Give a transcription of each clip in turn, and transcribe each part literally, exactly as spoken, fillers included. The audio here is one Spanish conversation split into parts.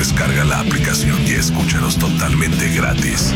descarga la aplicación y escúchanos totalmente gratis.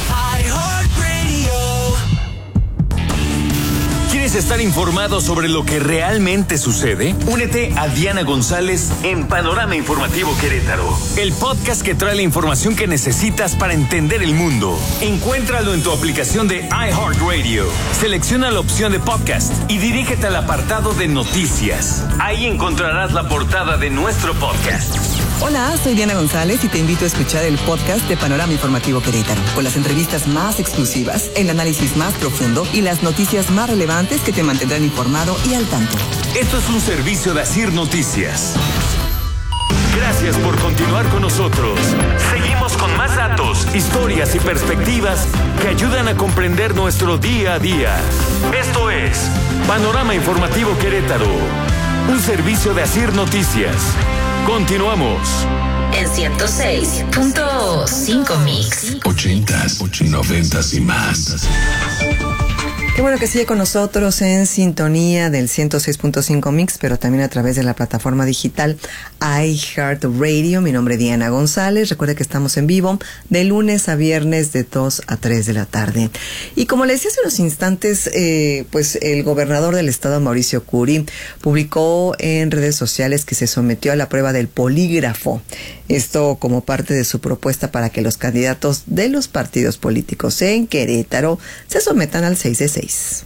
¿Quieres estar informado sobre lo que realmente sucede? Únete a Diana González en Panorama Informativo Querétaro, el podcast que trae la información que necesitas para entender el mundo. Encuéntralo en tu aplicación de iHeartRadio. Selecciona la opción de podcast y dirígete al apartado de noticias. Ahí encontrarás la portada de nuestro podcast. Hola, soy Diana González y te invito a escuchar el podcast de Panorama Informativo Querétaro, con las entrevistas más exclusivas, el análisis más profundo y las noticias más relevantes que te mantendrán informado y al tanto. Esto es un servicio de Asir Noticias. Gracias por continuar con nosotros. Seguimos con más datos, historias y perspectivas que ayudan a comprender nuestro día a día. Esto es Panorama Informativo Querétaro, un servicio de Asir Noticias. Continuamos. En ciento seis punto cinco Mix. Ochentas, noventas y más. Qué bueno que sigue con nosotros en sintonía del ciento seis punto cinco Mix, pero también a través de la plataforma digital iHeartRadio. Mi nombre es Diana González. Recuerde que estamos en vivo de lunes a viernes de dos a tres de la tarde. Y como le decía hace unos instantes, eh, pues el gobernador del estado, Mauricio Curi, publicó en redes sociales que se sometió a la prueba del polígrafo. Esto como parte de su propuesta para que los candidatos de los partidos políticos en Querétaro se sometan al seis de seis.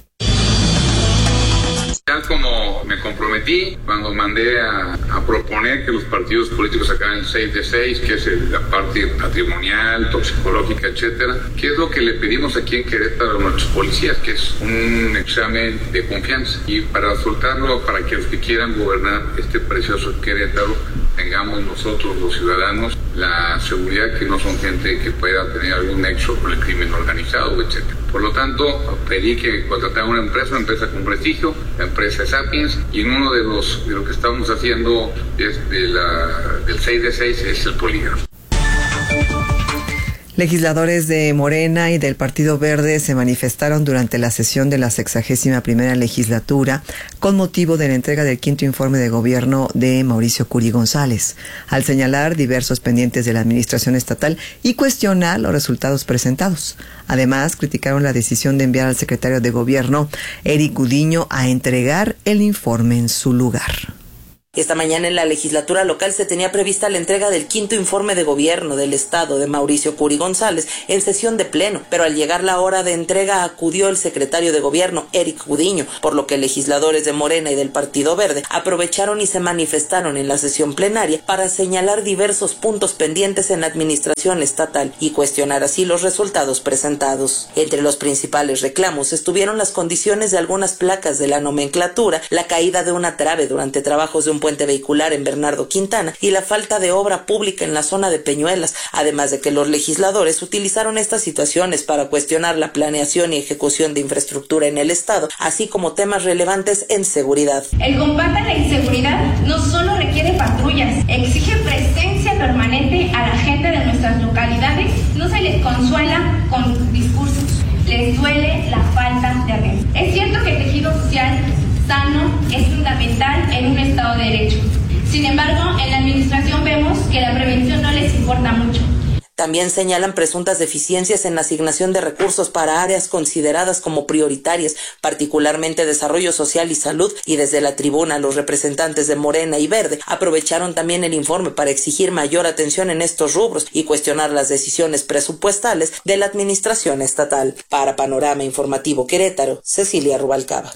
Tal como me comprometí cuando mandé a, a proponer que los partidos políticos sacaran el seis de seis, que es el, la parte patrimonial, toxicológica, etcétera, que es lo que le pedimos aquí en Querétaro a nuestros policías, que es un examen de confianza. Y para soltarlo, para que los que quieran gobernar este precioso Querétaro, tengamos nosotros los ciudadanos la seguridad que no son gente que pueda tener algún nexo con el crimen organizado, etcétera. Por lo tanto, pedí que contratara una empresa, una empresa con prestigio, la empresa Sapiens, y en uno de los de lo que estamos haciendo desde la, del seis de seis es el polígrafo. Legisladores de Morena y del Partido Verde se manifestaron durante la sesión de la sexagésima primera legislatura con motivo de la entrega del quinto informe de gobierno de Mauricio Curi González, al señalar diversos pendientes de la administración estatal y cuestionar los resultados presentados. Además, criticaron la decisión de enviar al secretario de gobierno, Eric Gudiño, a entregar el informe en su lugar. Esta mañana en la legislatura local se tenía prevista la entrega del quinto informe de gobierno del estado de Mauricio Curi González en sesión de pleno, pero al llegar la hora de entrega acudió el secretario de gobierno, Eric Gudiño, por lo que legisladores de Morena y del Partido Verde aprovecharon y se manifestaron en la sesión plenaria para señalar diversos puntos pendientes en la administración estatal y cuestionar así los resultados presentados. Entre los principales reclamos estuvieron las condiciones de algunas placas de la nomenclatura, la caída de una trave durante trabajos de un puente vehicular en Bernardo Quintana y la falta de obra pública en la zona de Peñuelas, además de que los legisladores utilizaron estas situaciones para cuestionar la planeación y ejecución de infraestructura en el estado, así como temas relevantes en seguridad. El combate a la inseguridad no solo requiere patrullas, exige presencia permanente a la gente de nuestras localidades. No se les consuela con discursos, les duele la falta de red. Es cierto que el tejido social sano es fundamental en un Estado de Derecho. Sin embargo, en la administración vemos que la prevención no les importa mucho. También señalan presuntas deficiencias en la asignación de recursos para áreas consideradas como prioritarias, particularmente desarrollo social y salud, y desde la tribuna los representantes de Morena y Verde aprovecharon también el informe para exigir mayor atención en estos rubros y cuestionar las decisiones presupuestales de la administración estatal. Para Panorama Informativo Querétaro, Cecilia Rubalcaba.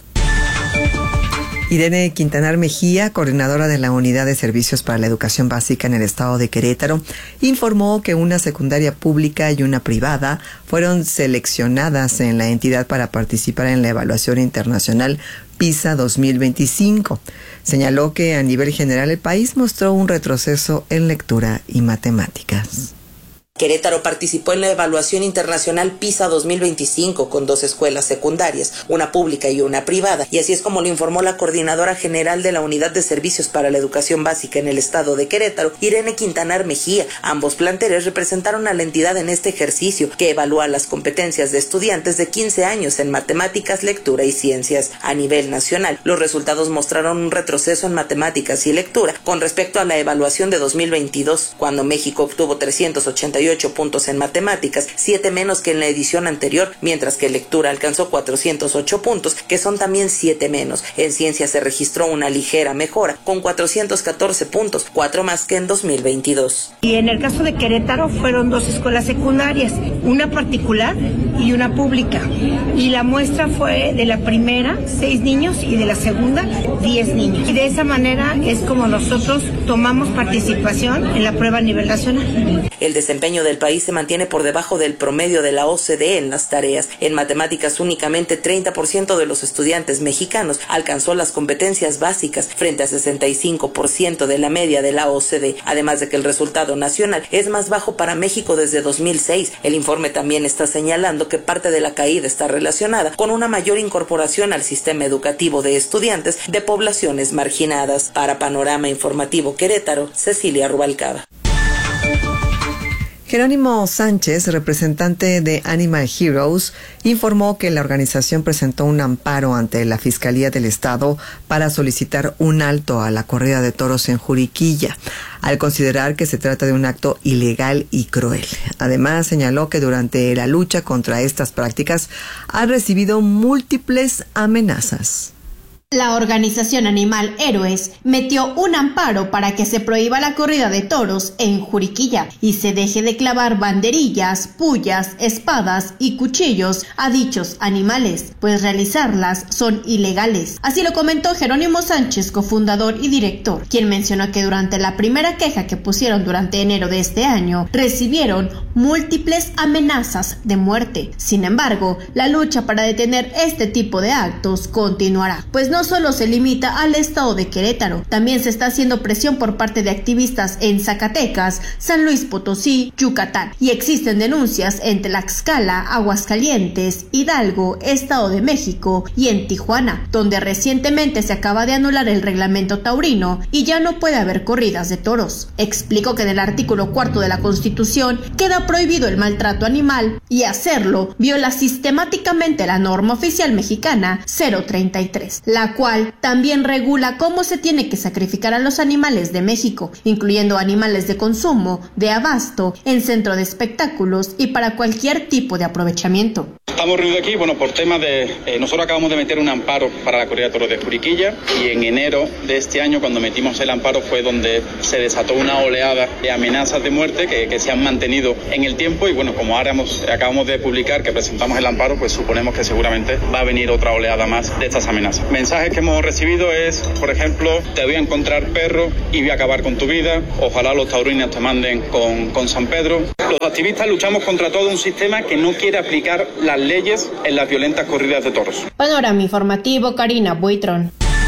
Irene Quintanar Mejía, coordinadora de la Unidad de Servicios para la Educación Básica en el estado de Querétaro, informó que una secundaria pública y una privada fueron seleccionadas en la entidad para participar en la evaluación internacional PISA dos mil veinticinco. Señaló que a nivel general el país mostró un retroceso en lectura y matemáticas. Querétaro participó en la evaluación internacional PISA dos mil veinticinco con dos escuelas secundarias, una pública y una privada, y así es como lo informó la coordinadora general de la Unidad de Servicios para la Educación Básica en el estado de Querétaro, Irene Quintanar Mejía. Ambos planteles representaron a la entidad en este ejercicio, que evalúa las competencias de estudiantes de quince años en matemáticas, lectura y ciencias. A nivel nacional, los resultados mostraron un retroceso en matemáticas y lectura con respecto a la evaluación de dos mil veintidós, cuando México obtuvo trescientos ochenta y ocho puntos en matemáticas, siete menos que en la edición anterior, mientras que lectura alcanzó cuatrocientos ocho puntos, que son también siete menos. En ciencias se registró una ligera mejora, con cuatrocientos catorce puntos, cuatro más que en dos mil veintidós. Y en el caso de Querétaro fueron dos escuelas secundarias, una particular y una pública. Y la muestra fue de la primera, seis niños, y de la segunda, diez niños. Y de esa manera es como nosotros tomamos participación en la prueba a nivel nacional. El desempeño del país se mantiene por debajo del promedio de la O C D E en las tareas. En matemáticas, únicamente treinta por ciento de los estudiantes mexicanos alcanzó las competencias básicas, frente a sesenta y cinco por ciento de la media de la O C D E, además de que el resultado nacional es más bajo para México desde dos mil seis. El informe también está señalando que parte de la caída está relacionada con una mayor incorporación al sistema educativo de estudiantes de poblaciones marginadas. Para Panorama Informativo Querétaro, Cecilia Rubalcaba. Jerónimo Sánchez, representante de Animal Heroes, informó que la organización presentó un amparo ante la Fiscalía del Estado para solicitar un alto a la corrida de toros en Juriquilla, al considerar que se trata de un acto ilegal y cruel. Además, señaló que durante la lucha contra estas prácticas ha recibido múltiples amenazas. La organización Animal Héroes metió un amparo para que se prohíba la corrida de toros en Juriquilla y se deje de clavar banderillas, pullas, espadas y cuchillos a dichos animales, pues realizarlas son ilegales. Así lo comentó Jerónimo Sánchez, cofundador y director, quien mencionó que durante la primera queja que pusieron durante enero de este año, recibieron múltiples amenazas de muerte. Sin embargo, la lucha para detener este tipo de actos continuará, pues no solo se limita al estado de Querétaro, también se está haciendo presión por parte de activistas en Zacatecas, San Luis Potosí, Yucatán, y existen denuncias en Tlaxcala, Aguascalientes, Hidalgo, Estado de México y en Tijuana, donde recientemente se acaba de anular el reglamento taurino y ya no puede haber corridas de toros. Explicó que en el artículo cuarto de la Constitución queda prohibido el maltrato animal y hacerlo viola sistemáticamente la norma oficial mexicana cero treinta y tres, la cual también regula cómo se tiene que sacrificar a los animales de México, incluyendo animales de consumo, de abasto, en centro de espectáculos y para cualquier tipo de aprovechamiento. Estamos reunidos aquí, bueno, por tema de, eh, nosotros acabamos de meter un amparo para la corrida de toros de Juriquilla y en enero de este año, cuando metimos el amparo, fue donde se desató una oleada de amenazas de muerte que, que se han mantenido en el tiempo y bueno, como ahora hemos, acabamos de publicar que presentamos el amparo, pues suponemos que seguramente va a venir otra oleada más de estas amenazas. Mensajes que hemos recibido es, por ejemplo, te voy a encontrar perro y voy a acabar con tu vida, ojalá los taurinos te manden con, con San Pedro. Los activistas luchamos contra todo un sistema que no quiere aplicar las leyes en las violentas corridas de toros. Panorama Informativo, Karina Buitrón.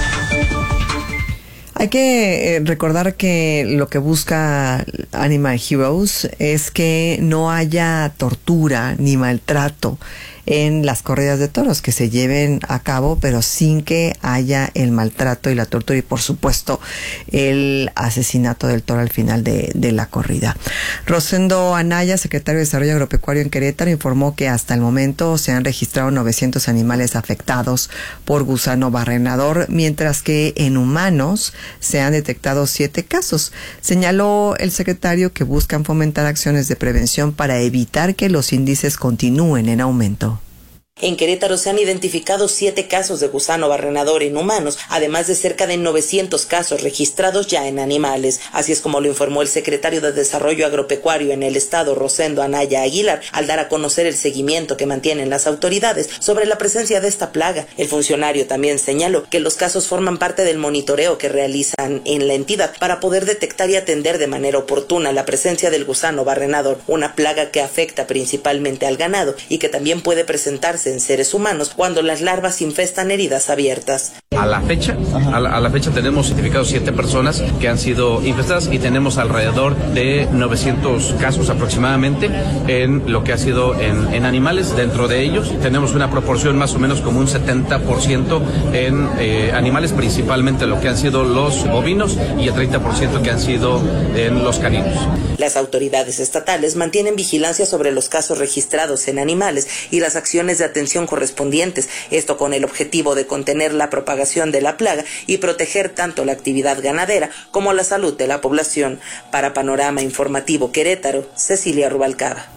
Hay que eh, recordar que lo que busca Animal Heroes es que no haya tortura ni maltrato en las corridas de toros, que se lleven a cabo, pero sin que haya el maltrato y la tortura y, por supuesto, el asesinato del toro al final de, de la corrida. Rosendo Anaya, secretario de Desarrollo Agropecuario en Querétaro, informó que hasta el momento se han registrado novecientos animales afectados por gusano barrenador, mientras que en humanos se han detectado siete casos. Señaló el secretario que buscan fomentar acciones de prevención para evitar que los índices continúen en aumento. En Querétaro se han identificado siete casos de gusano barrenador en humanos, además de cerca de novecientos casos registrados ya en animales. Así es como lo informó el secretario de Desarrollo Agropecuario en el estado, Rosendo Anaya Aguilar, al dar a conocer el seguimiento que mantienen las autoridades sobre la presencia de esta plaga. El funcionario también señaló que los casos forman parte del monitoreo que realizan en la entidad para poder detectar y atender de manera oportuna la presencia del gusano barrenador, una plaga que afecta principalmente al ganado y que también puede presentarse en seres humanos cuando las larvas infestan heridas abiertas. A la fecha, a la, a la fecha tenemos identificados siete personas que han sido infestadas y tenemos alrededor de novecientos casos aproximadamente en lo que ha sido en, en animales. Dentro de ellos tenemos una proporción más o menos como un setenta por ciento en eh, animales, principalmente lo que han sido los bovinos y el treinta por ciento que han sido en los caninos. Las autoridades estatales mantienen vigilancia sobre los casos registrados en animales y las acciones de atención correspondientes, esto con el objetivo de contener la propagación de la plaga y proteger tanto la actividad ganadera como la salud de la población. Para Panorama Informativo Querétaro, Cecilia Rubalcaba.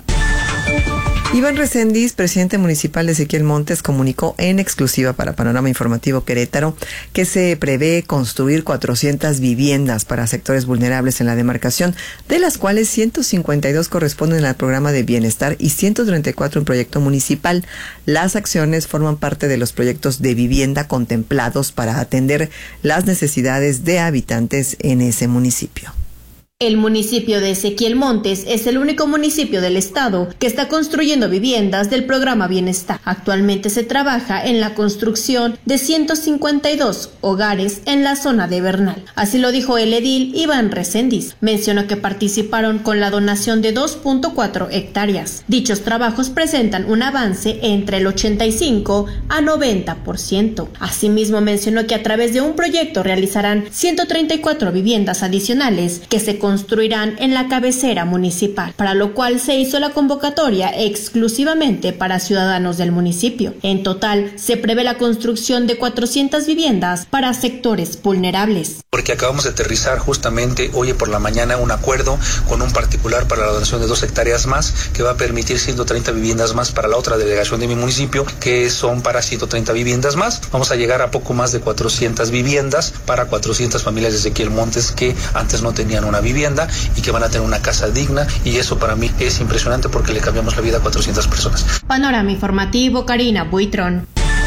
Iván Reséndiz, presidente municipal de Ezequiel Montes, comunicó en exclusiva para Panorama Informativo Querétaro que se prevé construir cuatrocientas viviendas para sectores vulnerables en la demarcación, de las cuales ciento cincuenta y dos corresponden al programa de bienestar y ciento treinta y cuatro en proyecto municipal. Las acciones forman parte de los proyectos de vivienda contemplados para atender las necesidades de habitantes en ese municipio. El municipio de Ezequiel Montes es el único municipio del estado que está construyendo viviendas del programa Bienestar. Actualmente se trabaja en la construcción de ciento cincuenta y dos hogares en la zona de Bernal. Así lo dijo el edil Iván Reséndiz. Mencionó que participaron con la donación de dos punto cuatro hectáreas. Dichos trabajos presentan un avance entre el ochenta y cinco a noventa por ciento. Asimismo mencionó que a través de un proyecto realizarán ciento treinta y cuatro viviendas adicionales que se construirán en la cabecera municipal, para lo cual se hizo la convocatoria exclusivamente para ciudadanos del municipio. En total, se prevé la construcción de cuatrocientas viviendas para sectores vulnerables. Porque acabamos de aterrizar justamente hoy por la mañana un acuerdo con un particular para la donación de dos hectáreas más, que va a permitir ciento treinta viviendas más para la otra delegación de mi municipio, que son para ciento treinta viviendas más. Vamos a llegar a poco más de cuatrocientas viviendas para cuatrocientas familias de Ezequiel Montes que antes no tenían una vivienda y que van a tener una casa digna, y eso para mí es impresionante porque le cambiamos la vida a cuatrocientas personas. Panorama Informativo, Karina Buitrón.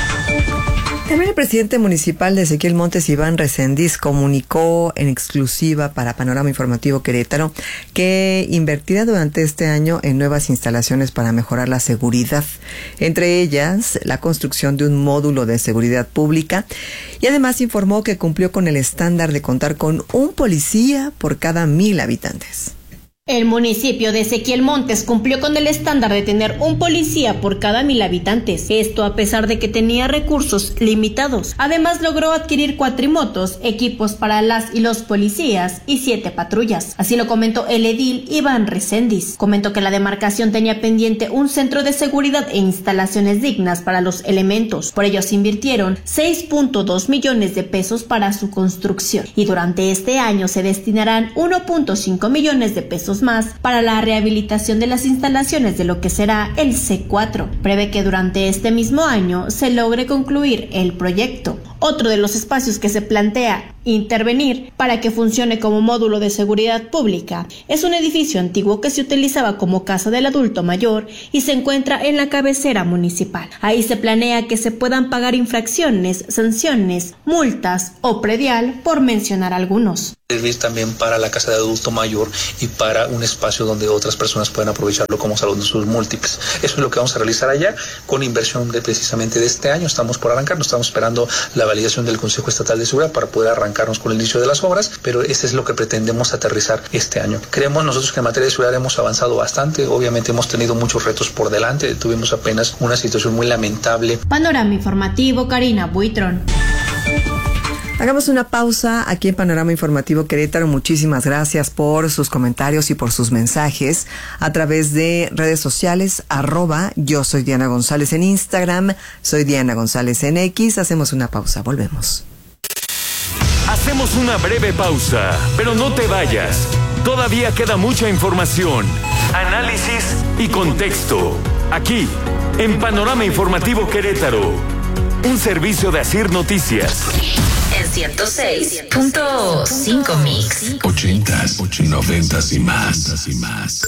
También el presidente municipal de Ezequiel Montes, Iván Reséndiz, comunicó en exclusiva para Panorama Informativo Querétaro que invertirá durante este año en nuevas instalaciones para mejorar la seguridad, entre ellas la construcción de un módulo de seguridad pública, y además informó que cumplió con el estándar de contar con un policía por cada mil habitantes. El municipio de Ezequiel Montes cumplió con el estándar de tener un policía por cada mil habitantes, esto a pesar de que tenía recursos limitados. Además logró adquirir cuatrimotos, equipos para las y los policías y siete patrullas. Así lo comentó el edil Iván Reséndiz. Comentó que la demarcación tenía pendiente un centro de seguridad e instalaciones dignas para los elementos. Por ello se invirtieron seis punto dos millones de pesos para su construcción, y durante este año se destinarán uno punto cinco millones de pesos más para la rehabilitación de las instalaciones de lo que será el C cuatro. Prevé que durante este mismo año se logre concluir el proyecto. Otro de los espacios que se plantea intervenir para que funcione como módulo de seguridad pública es un edificio antiguo que se utilizaba como casa del adulto mayor y se encuentra en la cabecera municipal. Ahí se planea que se puedan pagar infracciones, sanciones, multas o predial, por mencionar algunos. Servir también para la casa de adulto mayor y para un espacio donde otras personas puedan aprovecharlo como salón de sus múltiples. Eso es lo que vamos a realizar allá con inversión de precisamente de este año. Estamos por arrancar, nos estamos esperando la validación del Consejo Estatal de Seguridad para poder arrancarnos con el inicio de las obras, pero ese es lo que pretendemos aterrizar este año. Creemos nosotros que en materia de seguridad hemos avanzado bastante. Obviamente hemos tenido muchos retos por delante, tuvimos apenas una situación muy lamentable. Panorama Informativo, Karina Buitrón. Hagamos una pausa aquí en Panorama Informativo Querétaro. Muchísimas gracias por sus comentarios y por sus mensajes a través de redes sociales, arroba yo soy Diana González en Instagram, soy Diana González en X. Hacemos una pausa, volvemos. Hacemos una breve pausa, pero no te vayas. Todavía queda mucha información, análisis y contexto. Aquí, en Panorama Informativo Querétaro, un servicio de Asir Noticias. En ciento seis punto cinco Mix. Ochentas, noventas y más. y más.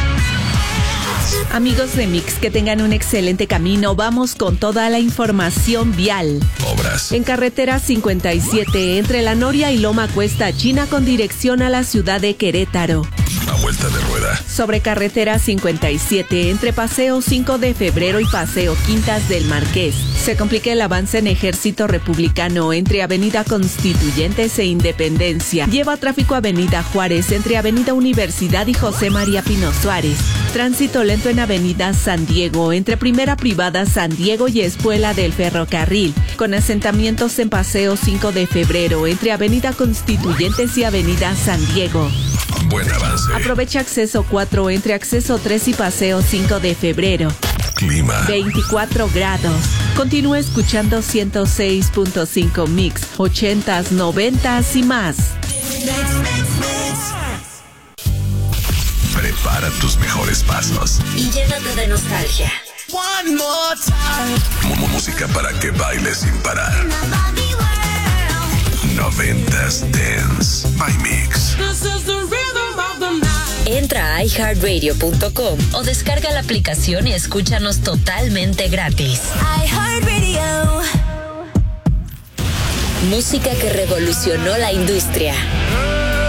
Amigos de Mix, que tengan un excelente camino. Vamos con toda la información vial. Obras. En carretera cincuenta y siete, entre La Noria y Loma Cuesta China, con dirección a la ciudad de Querétaro. a vuelta de rueda. Sobre carretera cincuenta y siete, entre Paseo cinco de febrero y Paseo Quintas del Marqués. Se complica el avance en Ejército Republicano entre Avenida Constituyentes e Independencia. Lleva tráfico Avenida Juárez entre Avenida Universidad y José María Pino Suárez. Tránsito lento en Avenida San Diego entre Primera Privada San Diego y Espuela del Ferrocarril. Con asentamientos en Paseo cinco de febrero entre Avenida Constituyentes y Avenida San Diego. Buen avance. Aprovecha acceso cuatro entre Acceso tres y Paseo cinco de febrero. Clima. veinticuatro grados. Continúa escuchando ciento seis punto cinco Mix, ochentas, noventas y más. Prepara tus mejores pasos. Y llénate de nostalgia. One more time. Música para que bailes sin parar. Noventas Dance by Mix. Entra a i heart radio punto com o descarga la aplicación y escúchanos totalmente gratis. iHeartRadio. Música que revolucionó la industria.